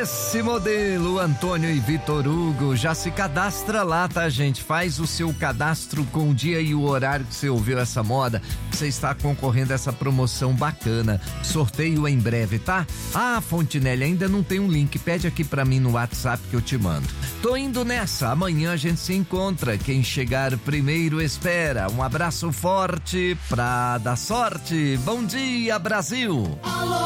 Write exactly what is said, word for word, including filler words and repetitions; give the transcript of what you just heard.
Esse modelo, Antônio e Vitor Hugo, já se cadastra lá, tá, gente? Faz o seu cadastro com o dia e o horário que você ouviu essa moda. Você está concorrendo a essa promoção bacana. Sorteio em breve, tá? Ah, Fontinelli, ainda não tem um link. Pede aqui pra mim no WhatsApp que eu te mando. Tô indo nessa. Amanhã a gente se encontra. Quem chegar primeiro espera. Um abraço forte pra dar sorte. Bom dia, Brasil!